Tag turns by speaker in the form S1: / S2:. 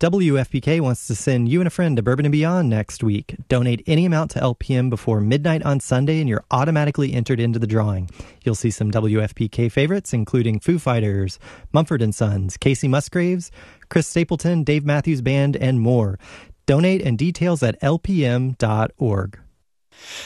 S1: WFPK wants to send you and a friend to Bourbon and Beyond next week. Donate any amount to LPM before midnight on Sunday and you're automatically entered into the drawing. You'll see some WFPK favorites, including Foo Fighters, Mumford & Sons, Casey Musgraves, Chris Stapleton, Dave Matthews Band, and more. Donate and details at lpm.org.